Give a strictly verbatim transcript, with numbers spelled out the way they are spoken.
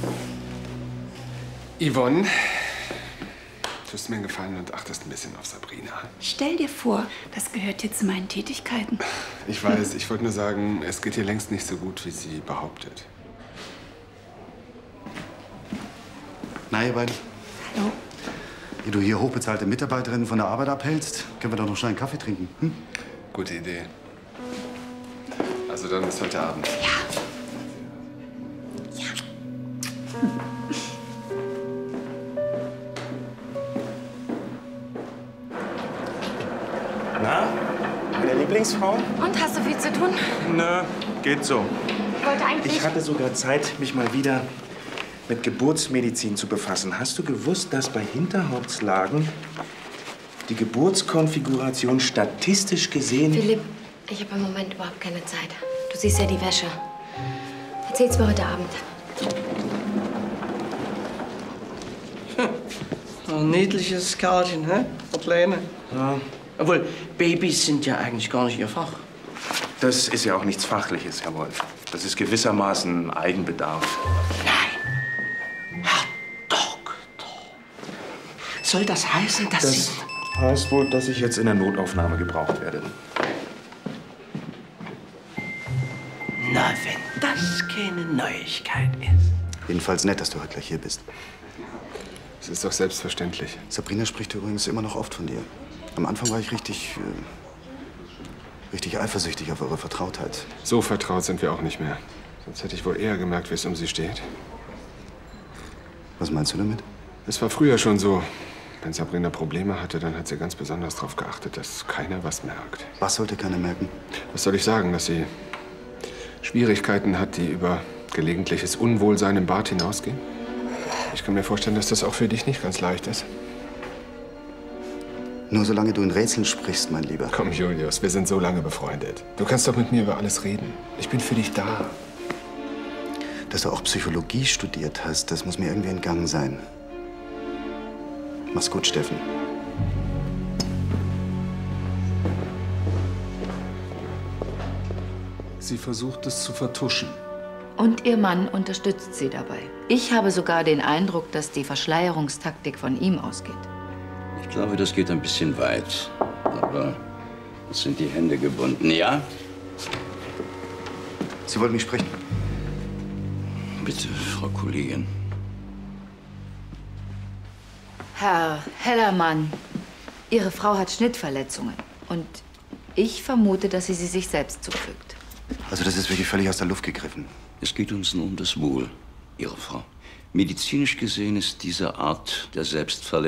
Yvonne, tust mir einen Gefallen und achtest ein bisschen auf Sabrina. Stell dir vor, das gehört hier zu meinen Tätigkeiten. Ich weiß, ich wollte nur sagen, es geht ihr längst nicht so gut, wie sie behauptet. Na, ihr beiden. Hallo. Wie du hier hochbezahlte Mitarbeiterinnen von der Arbeit abhältst, können wir doch noch schnell einen Kaffee trinken. Hm? Gute Idee. Also dann bis heute Abend. Ja. Ja. Na, meine Lieblingsfrau? Und, hast du viel zu tun? Nö, geht so. Ich wollte eigentlich... Ich hatte sogar Zeit, mich mal wieder mit Geburtsmedizin zu befassen. Hast du gewusst, dass bei Hinterhauptslagen die Geburtskonfiguration statistisch gesehen... Philipp, ich habe im Moment überhaupt keine Zeit. Du siehst ja die Wäsche. Erzähl's mir heute Abend. Hm. Ein niedliches Kerlchen, hä? Madeleine. Ja. Obwohl, Babys sind ja eigentlich gar nicht ihr Fach. Das ist ja auch nichts Fachliches, Herr Wolf. Das ist gewissermaßen Eigenbedarf. Nein. Herr Doktor. Soll das heißen, dass Das Sie... heißt wohl, dass ich jetzt in der Notaufnahme gebraucht werde. Na, wenn das keine Neuigkeit ist. Jedenfalls nett, dass du heute gleich hier bist. Es ist doch selbstverständlich. Sabrina spricht übrigens immer noch oft von dir. Am Anfang war ich richtig, äh, richtig eifersüchtig auf eure Vertrautheit. So vertraut sind wir auch nicht mehr. Sonst hätte ich wohl eher gemerkt, wie es um sie steht. Was meinst du damit? Es war früher schon so. Wenn Sabrina Probleme hatte, dann hat sie ganz besonders darauf geachtet, dass keiner was merkt. Was sollte keiner merken? Was soll ich sagen, dass sie Schwierigkeiten hat, die über gelegentliches Unwohlsein im Bad hinausgehen? Ich kann mir vorstellen, dass das auch für dich nicht ganz leicht ist. Nur solange du in Rätseln sprichst, mein Lieber. Komm, Julius, wir sind so lange befreundet. Du kannst doch mit mir über alles reden. Ich bin für dich da. Dass du auch Psychologie studiert hast, das muss mir irgendwie entgangen sein. Mach's gut, Steffen. Sie versucht es zu vertuschen. Und ihr Mann unterstützt sie dabei. Ich habe sogar den Eindruck, dass die Verschleierungstaktik von ihm ausgeht. Ich glaube, das geht ein bisschen weit. Aber es sind die Hände gebunden, ja? Sie wollten mich sprechen. Bitte, Frau Kollegin. Herr Hellermann, Ihre Frau hat Schnittverletzungen. Und ich vermute, dass sie sie sich selbst zufügt. Also das ist wirklich völlig aus der Luft gegriffen. Es geht uns nur um das Wohl Ihrer Frau. Medizinisch gesehen ist diese Art der Selbstverletzung